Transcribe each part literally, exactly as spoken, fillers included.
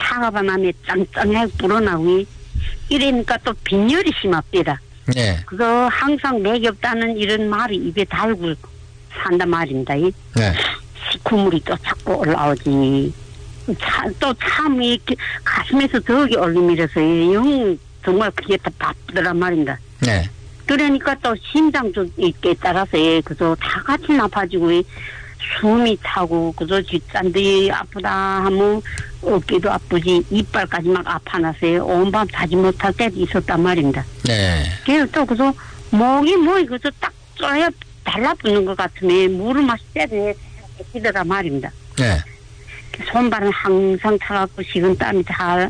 사과바람에 짱짱하게 불어나고 이러니까 또 빈혈이 심합니다. 네. 그래서 항상 맥이 없다는 이런 말이 입에 달고 산단 말입니다. 네. 식후물이 또 자꾸 올라오지. 또 참 이 가슴에서 덕이 올리면서 영 정말 그게 다 바쁘더란 말입니다. 네. 그러니까 또 심장도 있게 따라서 그저 다 같이 나빠지고 숨이 차고 그저 뒷잔들이 아프다 하면 어깨도 아프지 이빨까지 막 아파나서요. 온밤 자지 못할 때도 있었단 말입니다. 네. 그래서 또 그저 목이 뭐이 그저 딱 쪼여 달라붙는 것 같으면 물을 마실 때도 깨지더란 말입니다. 네. 손발은 항상 차갑고 식은 땀이 다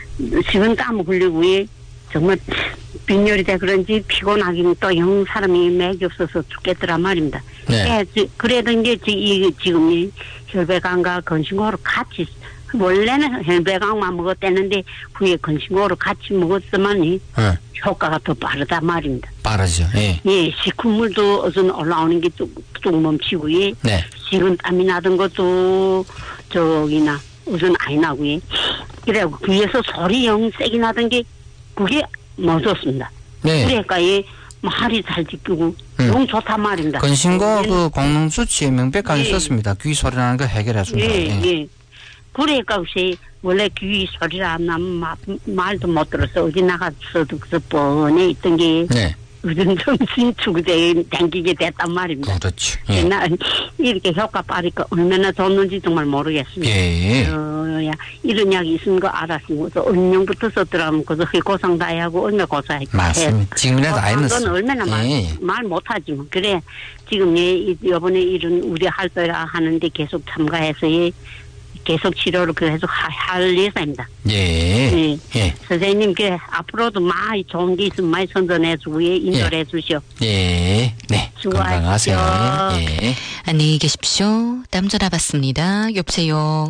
식은 땀을 흘리고 정말 빈혈이 돼 그런지 피곤하긴 또 영 사람이 맥이 없어서 죽겠더란 말입니다. 네. 예, 그래도 이제 이 지금 이 혈배강과 건신고로 같이 원래는 혈배강만 먹었다는데 그게 건신고로 같이 먹었으면 네. 효과가 더 빠르단 말입니다. 빠르죠. 예. 예, 식후물도 어선 올라오는 게 뚝뚝 멈추고 예. 네. 식은 땀이 나던 것도 저기나 우선 안 나고요. 그래고 귀에서 소리 영 세게 나던 게 그게 멈췄습니다. 네. 그러니까 이 말이 잘 지키고 음. 너무 좋단 말입니다. 건신고 그 공릉 수치에 명백하게 예. 썼습니다. 귀 소리 나는 거 해결해 준다. 예, 예. 예. 그러니까 혹시 원래 귀 소리가 안 나면 마, 말도 못 들어서 어디 나갔어도 그저 뻔해 있던 게 네. 요즘 정신 축에 당기게 됐단 말입니다. 그렇죠. 예. 나 이렇게 효과 빠르니까 얼마나 좋는지 정말 모르겠습니다. 예. 어, 야, 이런 약이 있는 거 알았으면 그 언년부터 썼더라면 그저 고상 다 하고 얼마 고사했고 맞습니다. 지금이라도 아이 건 넣었어. 얼마나 말, 예. 말 못하지만 그래 지금 예, 이번에 이런 우리 할거라 하는데 계속 참가해서 예, 계속 치료를 계속 하, 할 예정입니다. 예. 예. 예. 선생님께 앞으로도 많이 좋은 게 있으면 많이 선전해주고 예, 인도를 예. 해주시오. 예. 네. 수고하십시오. 건강하세요. 예. 안녕히 계십시오. 다음 전화 받습니다. 여보세요.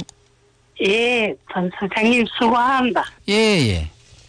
예, 전 선생님 수고합니다. 예, 예.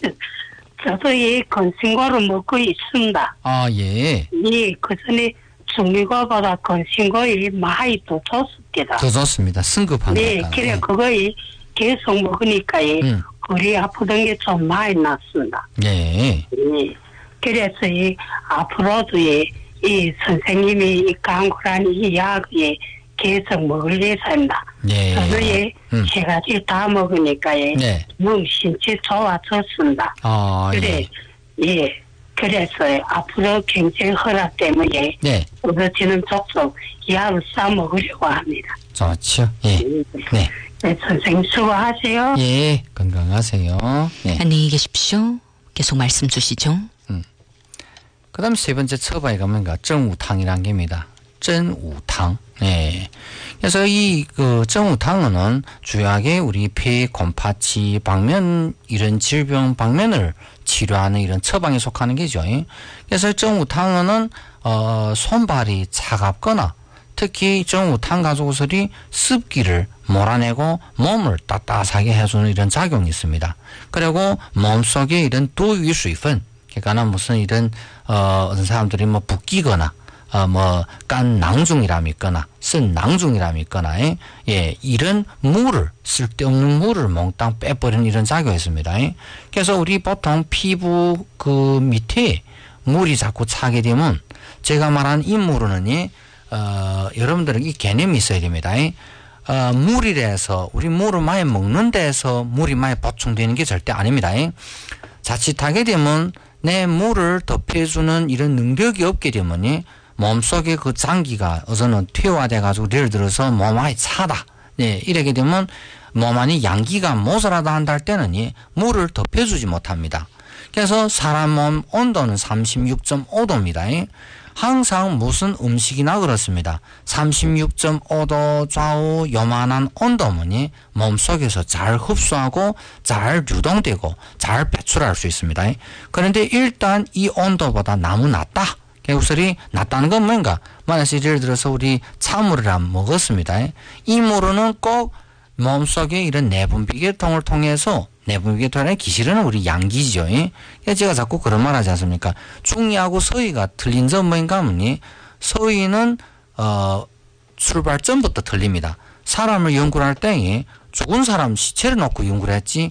저도 이 건신고를 먹고 있습니다. 아, 예. 예, 그 전에 중미고보다 건신고이 많이 더 좋습니다. 더 좋습니다. 승급한다. 네, 그래 그거이 계속 먹으니까 이 음. 허리 아프던 게 좀 많이 났습니다. 예. 예, 그래서 이 앞으로도 이, 이 선생님이 이 강구란 이 약을 계속 먹을 예정입니다. 예. 저도 이 음. 세 가지 다 먹으니까 이 네. 너무 신체 좋아졌습니다. 아, 그래, 예. 예. 그래서 앞으로 경제 허락 때문에 네. 떨어지는 족속 약을 싸 먹으려고 합니다. 좋죠. 예. 네. 네, 선생님 수고하세요. 예. 건강하세요. 네. 안녕히 계십시오. 계속 말씀 주시죠. 그 다음 세 번째 처방이 뭔가 정우탕이라는 겁니다. 정우탕. 예. 그래서 이, 그, 정우탕은 주요하게 우리 폐, 곰파치, 방면, 이런 질병 방면을 치료하는 이런 처방에 속하는 게죠. 그래서 정우탕은, 어, 손발이 차갑거나 특히 정우탕 가족들이 습기를 몰아내고 몸을 따뜻하게 해주는 이런 작용이 있습니다. 그리고 몸속에 이런 도유 수분, 그러니까 무슨 이런, 어, 어떤 사람들이 뭐 붓기거나 어, 뭐, 깐 낭중이람이 있거나, 쓴 낭중이람이 있거나, 예, 예, 이런 물을, 쓸데없는 물을 몽땅 빼버리는 이런 작용이 있습니다. 예. 그래서 우리 보통 피부 그 밑에 물이 자꾸 차게 되면, 제가 말한 이 물은, 예, 어, 여러분들은 이 개념이 있어야 됩니다. 예. 어, 물이라서, 우리 물을 많이 먹는 데에서 물이 많이 보충되는 게 절대 아닙니다. 예. 자칫하게 되면, 내 물을 덮여주는 이런 능력이 없게 되면, 예, 몸속에 그 장기가 어서는 퇴화돼가지고 예를 들어서 몸 안이 차다. 예, 이렇게 되면 몸 안이 양기가 모자라다 한다 할 때는 예, 물을 덮여주지 못합니다. 그래서 사람 몸 온도는 삼십육 점 오 도입니다. 예. 항상 무슨 음식이나 그렇습니다. 삼십육 점 오 도 좌우 요만한 온도면 예, 몸속에서 잘 흡수하고 잘 유동되고 잘 배출할 수 있습니다. 예. 그런데 일단 이 온도보다 너무 낮다. 개구슬이 낮다는 건 뭔가? 만약 예를 들어서 우리 찬물을 안 먹었습니다. 이 물은 꼭 몸속에 이런 내분비계통을 통해서 내분비계통의 기실은 우리 양기죠. 제가 자꾸 그런 말 하지 않습니까? 중이하고 서의가 틀린 점 뭔가 하면 서의는 어, 출발점부터 틀립니다. 사람을 연구를 할 때 죽은 사람 시체를 놓고 연구를 했지